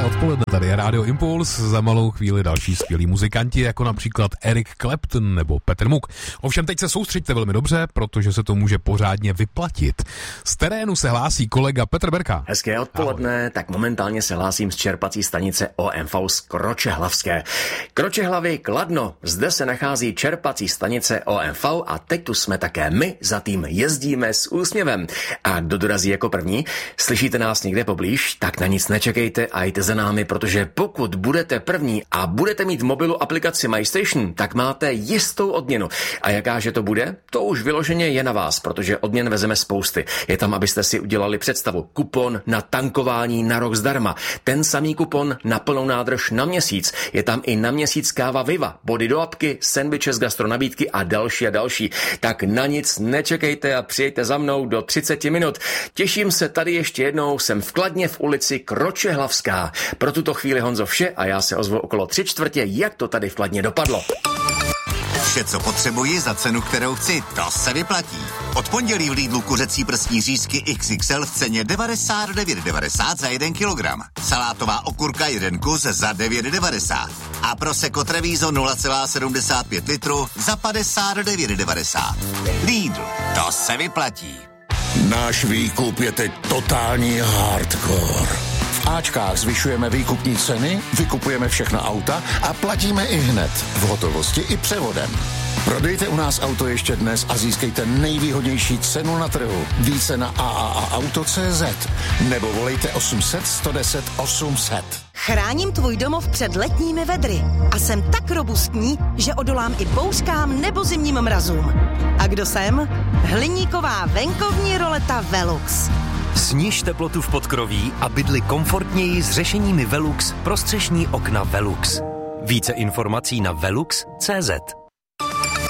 odpoledne, tady je Rádio Impuls, za malou chvíli další skvělí muzikanti, jako například Eric Clapton nebo Petr Muk. Ovšem teď se soustřeďte velmi dobře, protože se to může pořádně vyplatit. Z terénu se hlásí kolega Petr Berka. Hezké odpoledne, ahoj. Tak momentálně se hlásím z čerpací stanice OMV z Kročehlavské. Kročehlavy, Kladno, zde se nachází čerpací stanice OMV a teď tu jsme také my, za tým jezdíme s úsměvem. A kdo dorazí jako první? Slyšíte nás někde poblíž? Tak na nic nečekejte a jděte za námi, protože pokud budete první a budete mít v mobilu aplikaci MyStation, tak máte jistou odměnu. A jakáže to bude? To už vyloženě je na vás, protože odměn vezeme spousty. Je tam, abyste si udělali představu. Kupon na tankování na rok zdarma. Ten samý kupon na plnou nádrž na měsíc. Je tam i na měsíc káva Viva, body do apky, sendviče z gastronabídky a další a další. Tak na nic nečekejte a přijďte za mnou do 30 minut. Těším se tady ještě jednou, jsem v Kladně v ulici Kročehlavská. Pro tuto chvíli, Honzo, vše a já se ozvu okolo 3/4, jak to tady v Kladně dopadlo. Vše, co potřebuji za cenu, kterou chci, to se vyplatí. Od pondělí v Lidlu kuřecí prsní řízky XXL v ceně 99,90 za 1 kilogram. Salátová okurka 1 kus za 9,90. A Prosecco Treviso 0,75 litru za 59,90. Lidl, to se vyplatí. Náš výkup je teď totální hardcore. V Ačkách zvyšujeme výkupní ceny, vykupujeme všechna auta a platíme i hned, v hotovosti i převodem. Prodejte u nás auto ještě dnes a získejte nejvýhodnější cenu na trhu. Více na AAAauto.cz nebo volejte 800 110 800. Chráním tvůj domov před letními vedry a jsem tak robustní, že odolám i bouřkám nebo zimním mrazům. A kdo jsem? Hliníková venkovní roleta Velux. Sniž teplotu v podkroví a bydli komfortněji s řešeními Velux pro střešní okna Velux. Více informací na velux.cz.